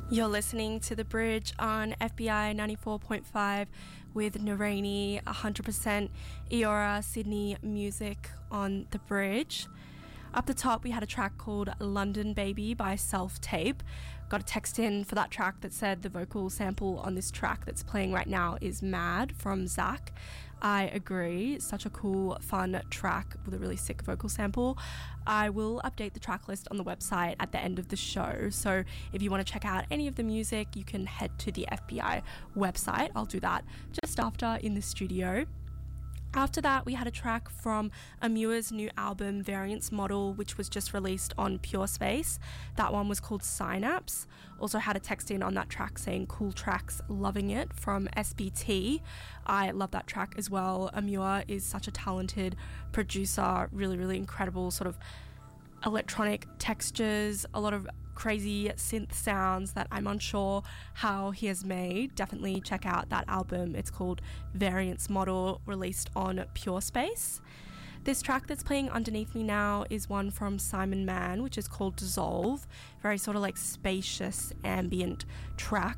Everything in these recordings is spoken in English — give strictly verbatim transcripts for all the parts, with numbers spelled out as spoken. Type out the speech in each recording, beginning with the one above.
You're listening to The Bridge on F B I ninety-four point five with Naraini, one hundred percent Eora Sydney music on The Bridge. Up the top, we had a track called London Baby by Self Tape. Got a text in for that track that said the vocal sample on this track that's playing right now is Mad from Zach. I agree. Such a cool, fun track with a really sick vocal sample. I will update the track list on the website at the end of the show. So if you want to check out any of the music, you can head to the F B I website. I'll do that just after in the studio. After that, we had a track from Amua's new album, Variance Model, which was just released on Pure Space. That one was called Synapse. Also had a text in on that track saying cool tracks, loving it, from S B T. I love that track as well. Amua is such a talented producer, really, really incredible sort of electronic textures, a lot of crazy synth sounds that I'm unsure how he has made. Definitely check out that album. It's called Variance Model, released on Pure Space. This track that's playing underneath me now is one from Simon Mann, which is called Dissolve. Very sort of like spacious ambient track.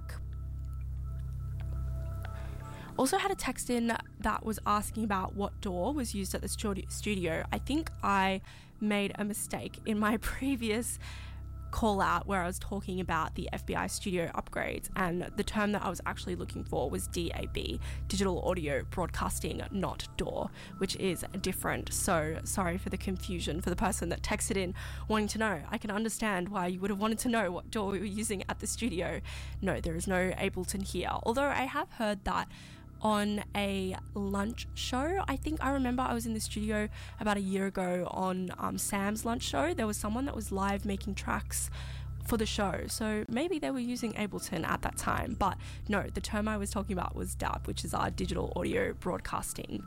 Also had a text in that was asking about what D A W was used at the studio. I think I made a mistake in my previous call out where I was talking about the F B I studio upgrades, and the term that I was actually looking for was D A B, Digital Audio Broadcasting, not D A W, which is different. So sorry for the confusion for the person that texted in wanting to know. I can understand why you would have wanted to know what D A W we were using at the studio. No, there is no Ableton here, although I have heard that on a lunch show. I think I remember I was in the studio about a year ago on um, Sam's lunch show. There was someone that was live making tracks for the show, so maybe they were using Ableton at that time. But no, the term I was talking about was D A B, which is our Digital Audio Broadcasting.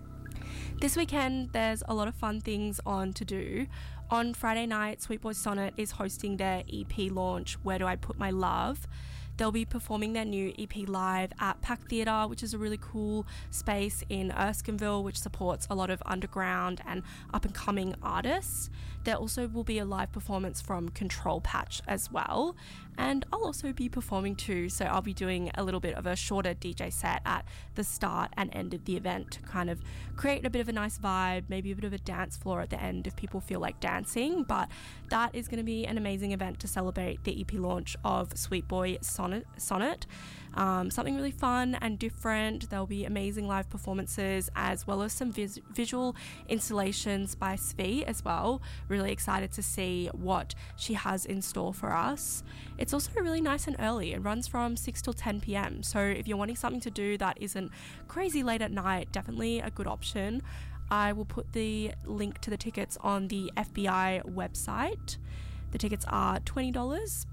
This weekend, there's a lot of fun things on to do. On Friday night, Sweet Boy Sonnet is hosting their E P launch, Where Do I Put My Love? They'll be performing their new E P live at Pack Theatre, which is a really cool space in Erskineville, which supports a lot of underground and up-and-coming artists. There also will be a live performance from Control Patch as well. And I'll also be performing too, so I'll be doing a little bit of a shorter D J set at the start and end of the event to kind of create a bit of a nice vibe, maybe a bit of a dance floor at the end if people feel like dancing. But that is going to be an amazing event to celebrate the E P launch of Sweet Boy Sonnet. Sonnet. Um, something really fun and different. There'll be amazing live performances as well as some vis- visual installations by Svi as well. Really excited to see what she has in store for us. It's also really nice and early. It runs from six till ten p.m. So if you're wanting something to do that isn't crazy late at night, definitely a good option. I will put the link to the tickets on the F B I website. The tickets are twenty dollars.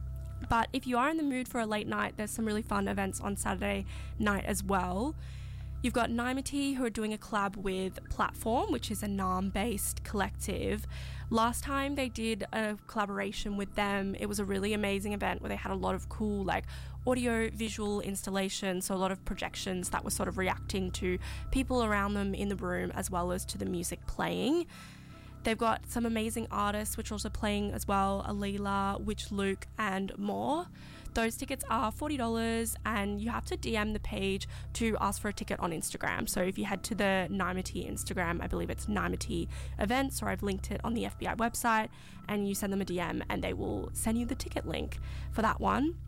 But if you are in the mood for a late night, there's some really fun events on Saturday night as well. You've got Naimati, who are doing a collab with Platform, which is a Naarm-based collective. Last time they did a collaboration with them, it was a really amazing event where they had a lot of cool like audio visual installations, so a lot of projections that were sort of reacting to people around them in the room as well as to the music playing. They've got some amazing artists which are also playing as well, Alila, Witch Luke and more. Those tickets are forty dollars and you have to D M the page to ask for a ticket on Instagram. So if you head to the Naimati Instagram, I believe it's Naimati Events, or I've linked it on the F B I website, and you send them a D M and they will send you the ticket link for that one.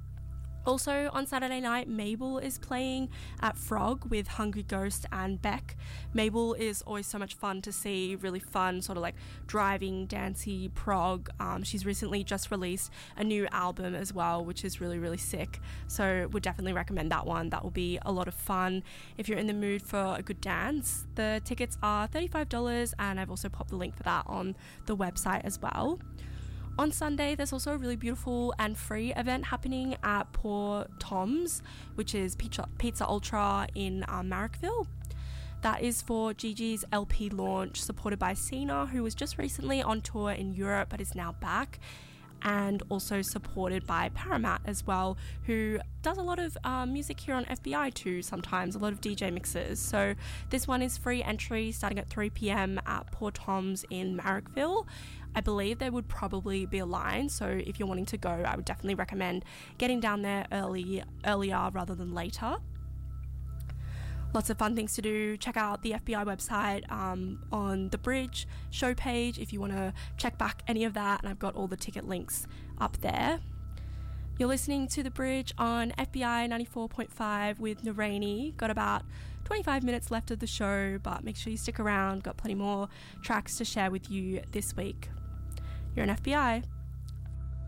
Also on Saturday night, Mabel is playing at Frog with Hungry Ghost and Beck. Mabel is always so much fun to see, really fun, sort of like driving, dancey prog. Um, she's recently just released a new album as well, which is really, really sick. So would definitely recommend that one. That will be a lot of fun if you're in the mood for a good dance. The tickets are thirty-five dollars and I've also popped the link for that on the website as well. On Sunday, there's also a really beautiful and free event happening at Poor Tom's, which is Pizza, Pizza Ultra in um, Marrickville. That is for Gigi's L P launch, supported by Sina, who was just recently on tour in Europe but is now back, and also supported by Paramat as well, who does a lot of um, music here on F B I too sometimes, a lot of D J mixes. So this one is free entry starting at three p.m. at Poor Tom's in Marrickville. I believe there would probably be a line, so if you're wanting to go, I would definitely recommend getting down there early, earlier rather than later. Lots of fun things to do. Check out the F B I website um, on the Bridge show page if you want to check back any of that, and I've got all the ticket links up there. You're listening to The Bridge on F B I ninety-four point five with Naraini. Got about twenty-five minutes left of the show, but make sure you stick around. Got plenty more tracks to share with you this week. You're an F B I.